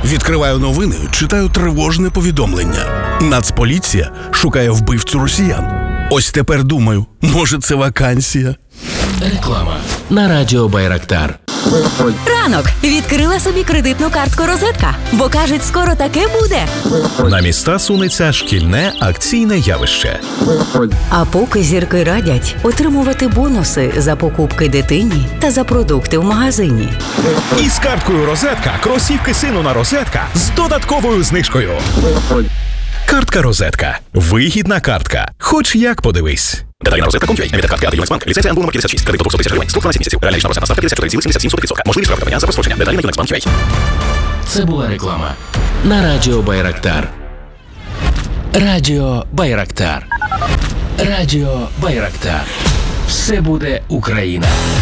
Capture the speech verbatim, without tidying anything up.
Відкриваю новини, читаю тривожне повідомлення. Нацполіція шукає вбивцю росіян. Ось тепер думаю, може це вакансія? Реклама на радіо Байрактар. Ранок. Відкрила собі кредитну картку «Розетка», бо, кажуть, скоро таке буде. На міста сунеться шкільне акційне явище. А поки зірки радять отримувати бонуси за покупки дитині та за продукти в магазині. І з карткою «Розетка» кросівки сину на «Розетка» з додатковою знижкою. Картка «Розетка». Вигідна картка. Хоч як подивись. Деталі на розетка точка ком точка ю а. Ліміт картки «Юнекс Банк». Ліцензія НБУ номер п'ятдесят шість. Кредит до двохсот тисяч гривень. Строк дванадцять місяців. Реальна річна процентна ставка п'ятдесят чотири цілих сімдесят сім сотих відсотка. Можливість виправдання за прострочення. Деталі на юнекс банк точка ю а. Це була реклама на радіо Байрактар. Радіо Байрактар. Радіо Байрактар. Все буде Україна.